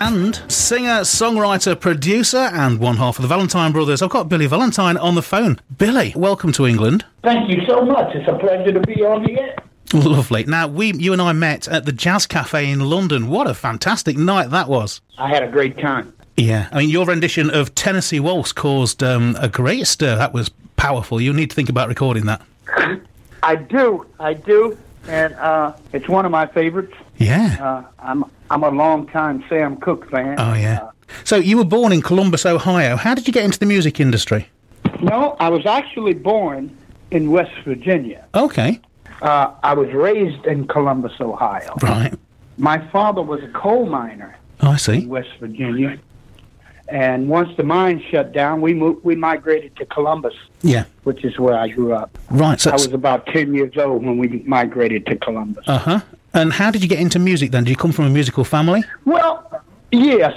And singer, songwriter, producer, and one half of the Valentine Brothers. I've got Billy Valentine on the phone. Billy, welcome to England. Thank you so much. It's a pleasure to be on the air. Lovely. Now, you and I met at the Jazz Cafe in London. What a fantastic night that was. I had a great time. Yeah. I mean, your rendition of Tennessee Waltz caused a great stir. That was powerful. You need to think about recording that. I do. And it's one of my favorites. Yeah. I'm a long-time Sam Cooke fan. Oh, yeah. So you were born in Columbus, Ohio. How did you get into the music industry? No, I was actually born in West Virginia. Okay. I was raised in Columbus, Ohio. Right. My father was a coal miner I see. in West Virginia. And once the mine shut down, we migrated to Columbus. Yeah. Which is where I grew up. Right. So I was about 10 years old when we migrated to Columbus. Uh-huh. And how did you get into music then? Did you come from a musical family? Well, yes.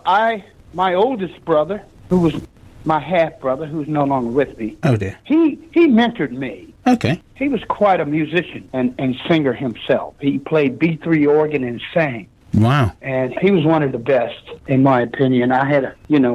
My oldest brother, who was my half-brother, who's no longer with me. Oh, dear. He mentored me. Okay. He was quite a musician and singer himself. He played B3 organ and sang. Wow. And he was one of the best, in my opinion. I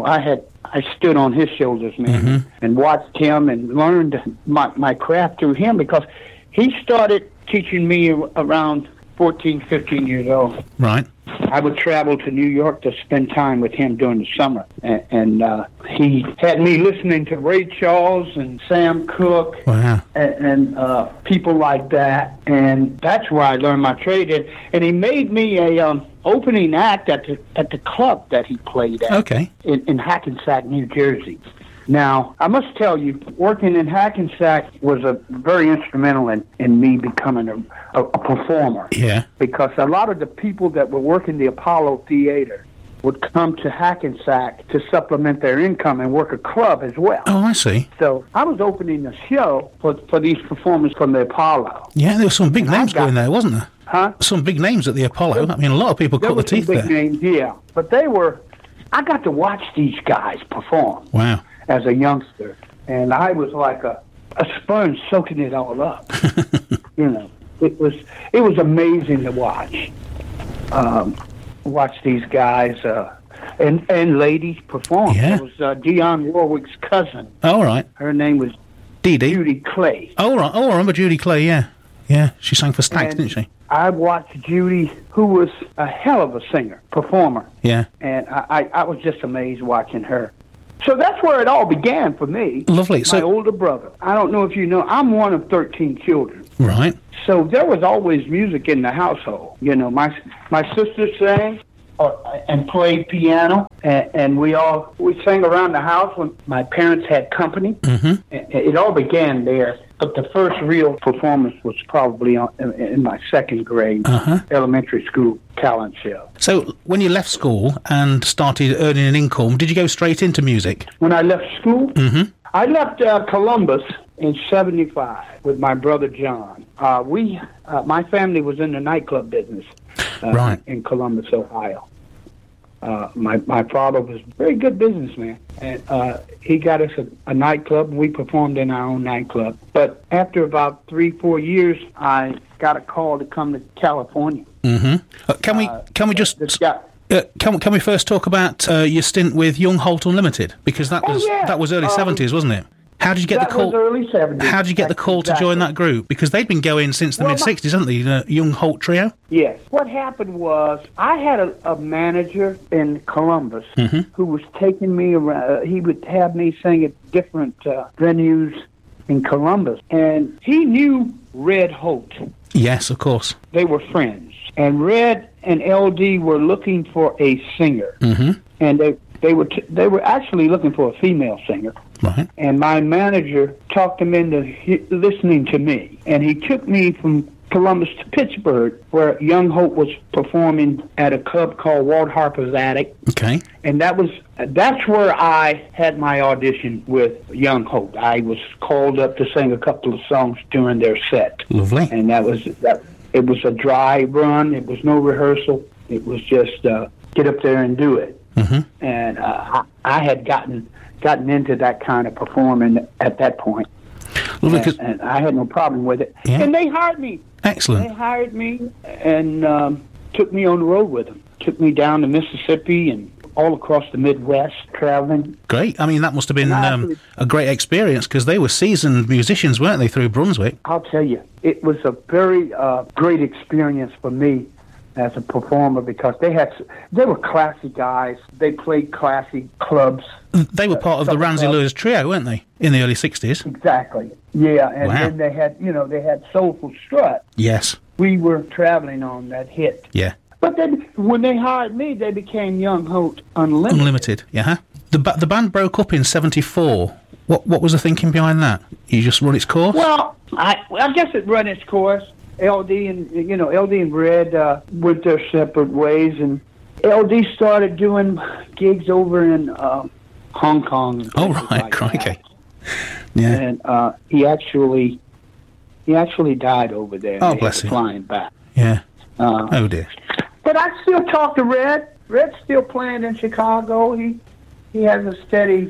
stood on his shoulders, man, and watched him and learned my craft through him because he started teaching me around 14, 15 years old. Right. I would travel to New York to spend time with him during the summer. And he had me listening to Ray Charles and Sam Cooke. Wow. And people like that. And that's where I learned my trade. And he made me a opening act at the club that he played at. Okay. In Hackensack, New Jersey. Now, I must tell you, working in Hackensack was very instrumental in me becoming a performer. Yeah. Because a lot of the people that were working the Apollo Theater would come to Hackensack to supplement their income and work a club as well. Oh, I see. So I was opening a show for these performers from the Apollo. Yeah, there were some big names going there, wasn't there? Huh? Some big names at the Apollo. I mean, a lot of people cut the teeth big there. Names, yeah. But I got to watch these guys perform. Wow. As a youngster, and I was like a sponge soaking it all up. It was amazing to watch these guys and ladies perform. Yeah. It was Dionne Warwick's cousin. Oh, right. Her name was Dee Dee. Judy Clay. Oh, right. Oh, I remember Judy Clay. Yeah. She sang for Stax, didn't she? I watched Judy, who was a hell of a singer, performer. Yeah. And I was just amazed watching her. So that's where it all began for me. Lovely. My older brother. I don't know if you know, I'm one of 13 children. Right. So there was always music in the household. My sister sang and played piano, and we sang around the house when my parents had company. Mm-hmm. It all began there. But the first real performance was probably in my second grade elementary school talent show. So when you left school and started earning an income, did you go straight into music? When I left school, I left Columbus in 75 with my brother John. My family was in the nightclub business right. in Columbus, Ohio. My father was a very good businessman, and he got us a nightclub, and we performed in our own nightclub. But after about 3-4 years, I got a call to come to California. Mm-hmm. Can we first talk about your stint with Young Holt Unlimited, because that was early 70s, wasn't it? How did you get the call? That was early 70s. How did you get the call to join that group? Because they'd been going since the mid-60s, hadn't they? The Young Holt Trio? Yes. What happened was I had a manager in Columbus who was taking me around. He would have me sing at different venues in Columbus. And he knew Red Holt. Yes, of course. They were friends. And Red and LD were looking for a singer. Mm-hmm. And they were actually looking for a female singer. Right. And my manager talked him into listening to me. And he took me from Columbus to Pittsburgh, where Young Holt was performing at a club called Walt Harper's Attic. Okay. And that's where I had my audition with Young Holt. I was called up to sing a couple of songs during their set. Lovely. And it was a dry run. It was no rehearsal. It was just get up there and do it. Mm-hmm. And I had gotten into that kind of performing at that point. Well, and I had no problem with it. Yeah. And they hired me. Excellent. They hired me, and took me on the road with him. Took me down to Mississippi and all across the Midwest traveling. Great. I mean, that must have been a great experience because they were seasoned musicians, weren't they, through Brunswick? I'll tell you, it was a very great experience for me as a performer because they were classy guys. They played classy clubs. They were part of the Ramsey Lewis trio, weren't they, in the early 60s? Exactly. Yeah, and Wow. then they had Soulful Strut. Yes. We were traveling on that hit. Yeah. But then when they hired me, they became Young Holt Unlimited. Unlimited, yeah. The band broke up in 74. What was the thinking behind that? You just run its course? Well, I guess it ran its course. LD and Red went their separate ways, and LD started doing gigs over in Hong Kong. And Oh, places right, like crikey. that. Yeah. And he actually died over there. Oh, They bless had him. to fly him back. Yeah. Uh, Oh, dear. But I still talk to Red. Red's still playing in Chicago. He has a steady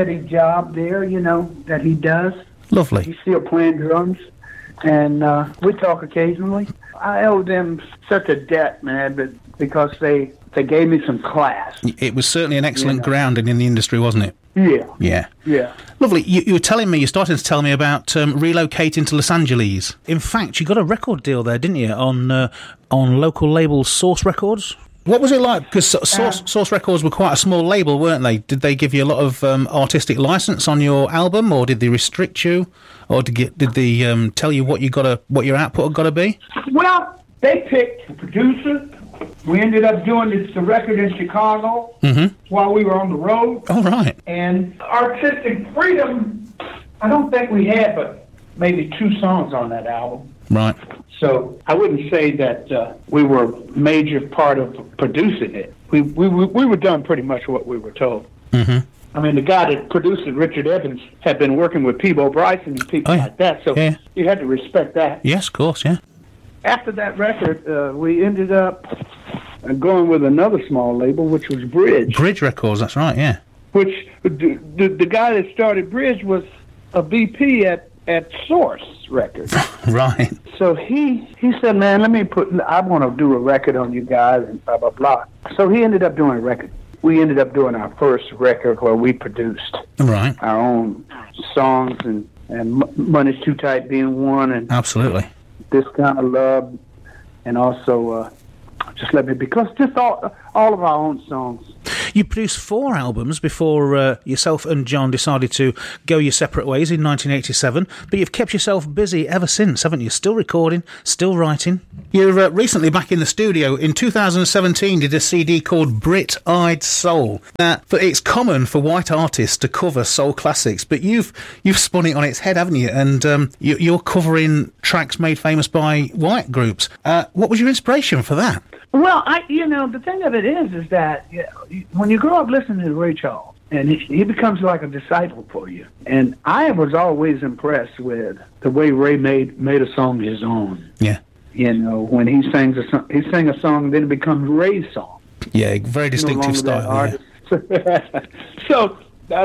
job there, that he does. Lovely. He's still playing drums, and we talk occasionally. I owe them such a debt, man, but because they gave me some class. It was certainly an excellent grounding in the industry, wasn't it? Yeah. Yeah. Lovely. You were you're starting to tell me about relocating to Los Angeles. In fact, you got a record deal there, didn't you, on local label Source Records? What was it like? Because Source Records were quite a small label, weren't they? Did they give you a lot of artistic license on your album, or did they restrict you, or did they tell you what your output had got to be? Well, they picked a producer. We ended up doing the record in Chicago while we were on the road. Oh, right. And artistic freedom, I don't think we had but maybe 2 songs on that album. Right. So I wouldn't say that we were a major part of producing it. We were done pretty much what we were told. Mm-hmm. I mean, the guy that produced it, Richard Evans, had been working with Peabo Bryson and people like that. So you had to respect that. Yes, of course, yeah. After that record, we ended up going with another small label, which was Bridge. Bridge Records, that's right, yeah. Which the guy that started Bridge was a VP at Source Records. Right. So he said, man, I want to do a record on you guys and blah, blah, blah. So he ended up doing a record. We ended up doing our first record where we produced Right. our own songs and Money's Too Tight being one, and Absolutely. This Kind of Love, and also Just Let Me Be Close. Just all of our own songs. You produced 4 albums before yourself and John decided to go your separate ways in 1987, but you've kept yourself busy ever since, haven't you? Still recording, still writing. You're recently back in the studio. In 2017, did a CD called Brit-Eyed Soul. Now, it's common for white artists to cover soul classics, but you've spun it on its head, haven't you? And you're covering tracks made famous by white groups. What was your inspiration for that? Well, the thing of it is that when you grow up listening to Ray Charles, and he becomes like a disciple for you. And I was always impressed with the way Ray made a song his own. Yeah. When he sang a song, then it becomes Ray's song. Yeah, very distinctive style. Yeah. So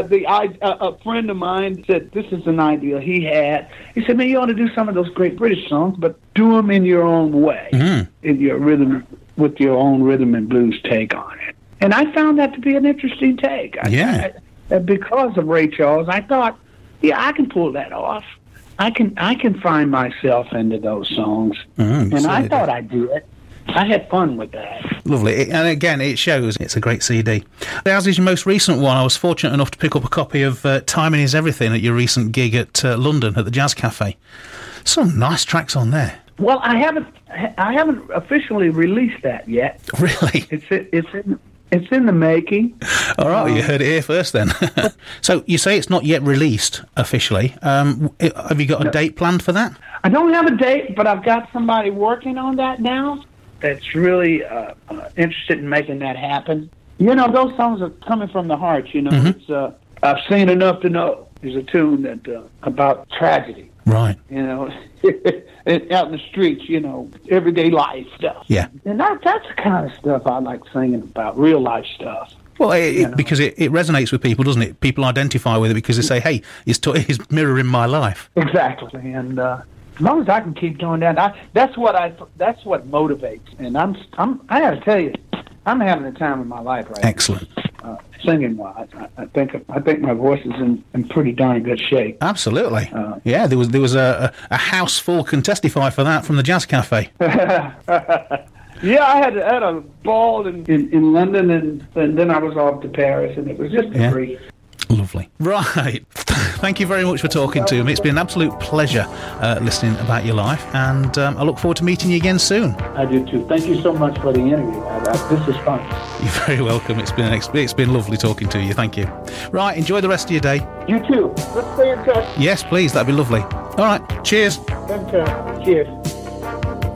a friend of mine said, this is an idea he had. He said, man, you ought to do some of those great British songs, but do them in your own way, in your rhythm, with your own rhythm and blues take on it. And I found that to be an interesting take. Because of Ray Charles, I thought, I can pull that off. I can find myself into those songs. And I thought I'd do it. I had fun with that. Lovely. And again, it shows. It's a great CD. As is your most recent one, I was fortunate enough to pick up a copy of Timing Is Everything at your recent gig at London at the Jazz Cafe. Some nice tracks on there. Well, I haven't officially released that yet. Really? It's in the making. All right, you heard it here first then. So you say it's not yet released officially. Have you got a date planned for that? I don't have a date, but I've got somebody working on that now that's really interested in making that happen. Those songs are coming from the heart, It's I've Seen Enough to Know is a tune that about tragedy. Right. Out in the streets, everyday life stuff. Yeah. And that's the kind of stuff I like singing about, real life stuff. Well, because it resonates with people, doesn't it? People identify with it because they say, hey, he's mirroring my life. Exactly. And As long as I can keep doing that, that's what motivates. And I got to tell you, I'm having the time of my life right Excellent. now. Singing wise, I think my voice is in pretty darn good shape. Absolutely. Yeah, there was a house full can testify for that from the Jazz Cafe. Yeah, I had a ball in London, and then I was off to Paris, and it was just a treat. Lovely. Right. Thank you very much for talking to me. It's been an absolute pleasure listening about your life, and I look forward to meeting you again soon. I do too. Thank you so much for the interview. This is fun. You're very welcome. It's been lovely talking to you. Thank you. Right. Enjoy the rest of your day. You too. Let's stay in touch. Yes, please. That'd be lovely. All right. Cheers. Cheers.